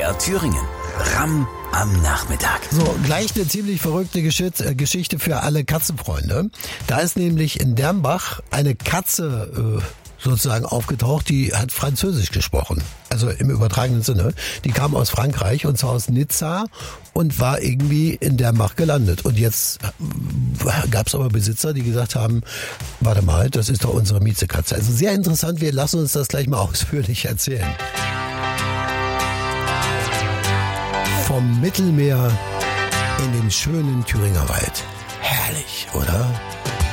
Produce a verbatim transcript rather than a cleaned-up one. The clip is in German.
M D R Thüringen. Ramm am Nachmittag. So, gleich eine ziemlich verrückte Geschichte, äh, Geschichte für alle Katzenfreunde. Da ist nämlich in Dernbach eine Katze äh, sozusagen aufgetaucht, die hat Französisch gesprochen. Also im übertragenen Sinne. Die kam aus Frankreich und zwar aus Nizza und war irgendwie in Dernbach gelandet. Und jetzt gab es aber Besitzer, die gesagt haben, warte mal, das ist doch unsere Miezekatze. Also sehr interessant, wir lassen uns das gleich mal ausführlich erzählen. Vom Mittelmeer in den schönen Thüringer Wald. Herrlich, oder?